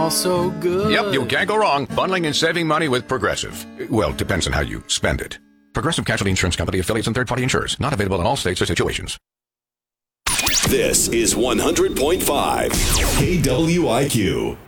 all so good. Yep, you can't go wrong. Bundling and saving money with Progressive. Well, depends on how you spend it. Progressive Casualty Insurance Company, affiliates, and third-party insurers. Not available in all states or situations. This is 100.5 KWIQ.